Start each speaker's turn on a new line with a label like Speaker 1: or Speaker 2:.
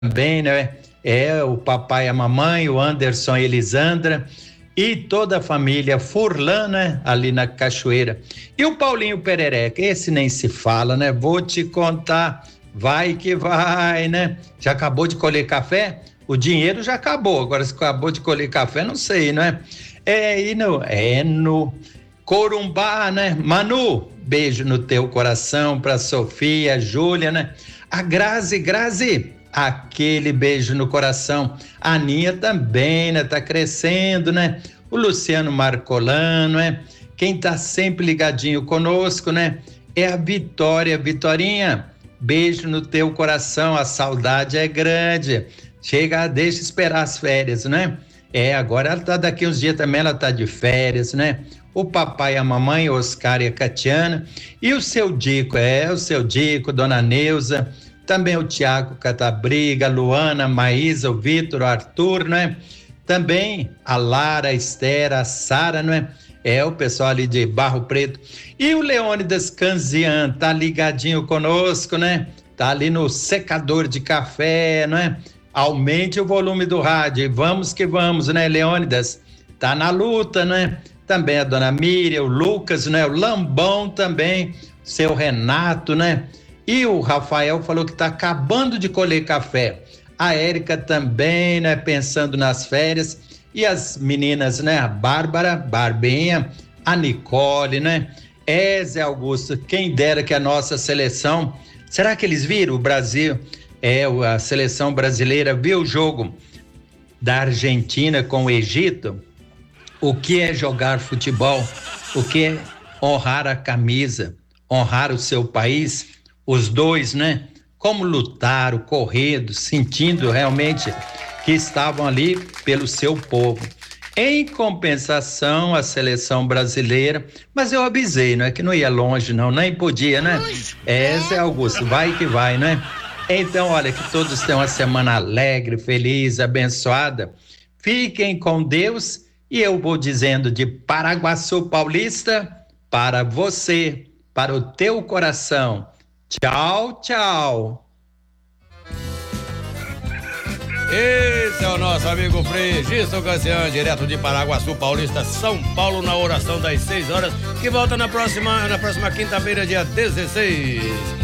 Speaker 1: também, né? O papai e a mamãe, o Anderson e a Elisandra e toda a família Furlana ali na Cachoeira. E o Paulinho Perereca, esse nem se fala, né? Vou te contar, vai que vai, né? Já acabou de colher café? O dinheiro já acabou, agora se acabou de colher café, não sei, não é? No Corumbá, né? Manu, beijo no teu coração pra Sofia, Júlia, né? A Grazi, aquele beijo no coração. A Aninha também, né? Tá crescendo, né? O Luciano Marcolano, né? Quem tá sempre ligadinho conosco, né? É a Vitorinha, beijo no teu coração, a saudade é grande. Chega, deixa esperar as férias, né? Agora ela tá daqui uns dias também, ela tá de férias, né? O papai e a mamãe, Oscar e a Catiana, e o seu Dico, Dona Neuza, também o Tiago Catabriga, a Luana, a Maísa, o Vitor, o Arthur, né? Também a Lara, a Esther, a Sara, não é? O pessoal ali de Barro Preto. E o Leônidas Canzian, tá ligadinho conosco, né? Tá ali no secador de café, não é? Aumente o volume do rádio e vamos que vamos, né, Leônidas? Tá na luta, né? Também a dona Miriam, o Lucas, né? O Lambão também, seu Renato, né? E o Rafael falou que tá acabando de colher café. A Érica também, né? Pensando nas férias. E as meninas, né? A Bárbara, Barbinha, a Nicole, né? Zé Augusto, quem dera que a nossa seleção... Será que eles viram o Brasil? A seleção brasileira viu o jogo da Argentina com o Egito? O que é jogar futebol? O que é honrar a camisa? Honrar o seu país? Os dois, né? Como lutaram, correndo, sentindo realmente que estavam ali pelo seu povo. Em compensação, a seleção brasileira, mas eu avisei, não é que não ia longe não, nem podia, né? Zé Augusto, vai que vai, né? Então, olha, que todos tenham uma semana alegre, feliz, abençoada. Fiquem com Deus e eu vou dizendo de Paraguaçu Paulista para você, para o teu coração. Tchau, tchau.
Speaker 2: Esse é o nosso amigo Frei Gilson Cassian, direto de Paraguaçu Paulista, São Paulo, na oração das 6 horas, que volta na próxima quinta-feira, dia 16.